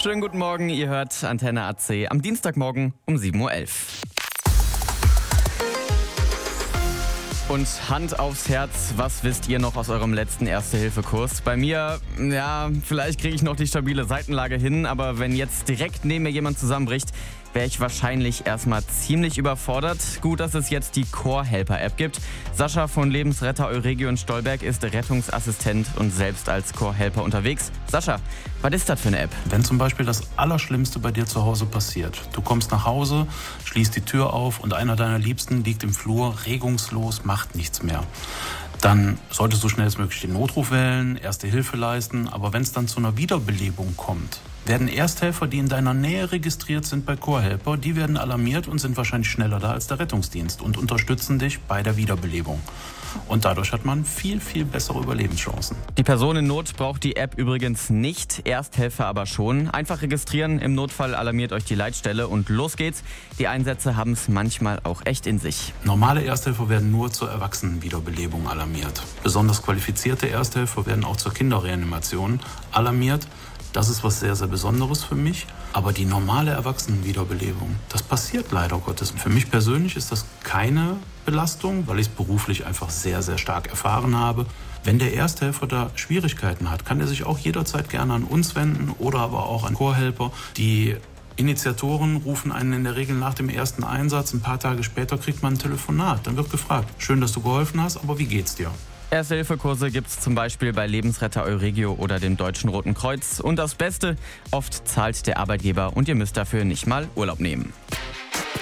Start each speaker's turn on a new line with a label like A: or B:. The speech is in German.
A: Schönen guten Morgen, ihr hört Antenne AC am Dienstagmorgen um 7.11 Uhr. Und Hand aufs Herz, was wisst ihr noch aus eurem letzten Erste-Hilfe-Kurs? Bei mir, vielleicht kriege ich noch die stabile Seitenlage hin, aber wenn jetzt direkt neben mir jemand zusammenbricht, wäre ich wahrscheinlich erstmal ziemlich überfordert. Gut, dass es jetzt die Core-Helper-App gibt. Sascha von Lebensretter Euregio in Stolberg ist Rettungsassistent und selbst als Core-Helper unterwegs. Sascha, was ist das für eine App?
B: Wenn zum Beispiel das Allerschlimmste bei dir zu Hause passiert, du kommst nach Hause, schließt die Tür auf und einer deiner Liebsten liegt im Flur, regungslos, macht nichts mehr. Dann solltest du schnellstmöglich den Notruf wählen, Erste Hilfe leisten. Aber wenn es dann zu einer Wiederbelebung kommt, werden Ersthelfer, die in deiner Nähe registriert sind bei Core-Helper, die werden alarmiert und sind wahrscheinlich schneller da als der Rettungsdienst und unterstützen dich bei der Wiederbelebung. Und dadurch hat man viel, viel bessere Überlebenschancen.
A: Die Person in Not braucht die App übrigens nicht, Ersthelfer aber schon. Einfach registrieren, im Notfall alarmiert euch die Leitstelle und los geht's. Die Einsätze haben es manchmal auch echt in sich.
B: Normale Ersthelfer werden nur zur Erwachsenenwiederbelebung alarmiert. Besonders qualifizierte Ersthelfer werden auch zur Kinderreanimation alarmiert. Das ist was sehr, sehr Besonderes für mich. Aber die normale Erwachsenenwiederbelebung, das passiert leider Gottes. Für mich persönlich ist das keine Belastung, weil ich es beruflich einfach sehr, sehr stark erfahren habe. Wenn der Ersthelfer da Schwierigkeiten hat, kann er sich auch jederzeit gerne an uns wenden oder aber auch an Core-Helper. Die Initiatoren rufen einen in der Regel nach dem ersten Einsatz. Ein paar Tage später kriegt man ein Telefonat. Dann wird gefragt, schön, dass du geholfen hast, aber wie geht's dir?
A: Erste-Hilfe-Kurse gibt es zum Beispiel bei Lebensretter Euregio oder dem Deutschen Roten Kreuz. Und das Beste, oft zahlt der Arbeitgeber und ihr müsst dafür nicht mal Urlaub nehmen.